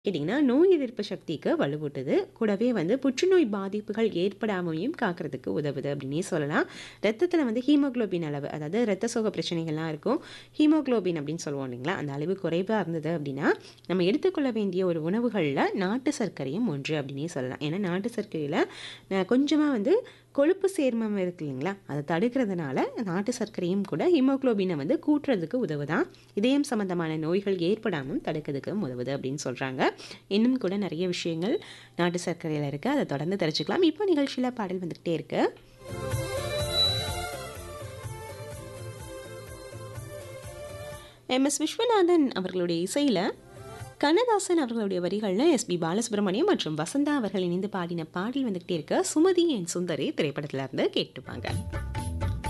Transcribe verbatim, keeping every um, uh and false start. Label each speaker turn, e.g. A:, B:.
A: கேட்டிங்கன்னா, நோய் எதிர்ப்பு சக்திக்கு வலுவூட்டுது. கூடவே வந்து புற்றுநோய் பாதிப்புகள் ஏற்படாமயும் காக்கிறதுக்கு உதவுது அப்படின்னே சொல்லலாம். ரத்தத்தில வந்து ஹீமோகுளோபின் அளவு, அதாவது ரத்த சோகை பிரச்சனைகள்லாம் இருக்கும். ஹீமோகுளோபின் அப்படின்னு சொல்லுவோம் இல்லைங்களா? அந்த அளவு குறைவா இருந்தது அப்படின்னா, நம்ம எடுத்துக்கொள்ள வேண்டிய ஒரு உணவுகள்ல நாட்டு சர்க்கரையும் ஒன்று அப்படின்னே சொல்லலாம். ஏன்னா நாட்டு சர்க்கரையில அ கொஞ்சமா வந்து கொழுப்பு சேர்மம் இருக்கு இல்லைங்களா? அத தடுக்கிறதுனால நாட்டு சர்க்கரையும் கூட ஹீமோகுளோபின வந்து கூட்டுறதுக்கு உதவுதாம். இதயம் சம்மந்தமான நோய்கள் ஏற்படாமல் தடுக்கிறதுக்கும் உதவுது அப்படின்னு சொல்றாங்க. இன்னும் கூட நிறைய விஷயங்கள் நாட்டு சர்க்கரையில இருக்கு. அத தொடர்ந்து தெரிஞ்சுக்கலாம். இப்போ நிகழ்ச்சியில பாடல் வந்துகிட்டே இருக்கு. எம் எஸ் விஸ்வநாதன் அவர்களுடைய இசையில கண்ணதாசன் அவர்களுடைய வரிகள்ல எஸ்பி பாலசுப்ரமணியம் மற்றும் வசந்தா அவர்கள் இணைந்து பாடின பாடல் வந்துகிட்டே இருக்கு. சுமதி என் சுந்தரி திரைப்படத்துல இருந்து கேட்டுப்பாங்க.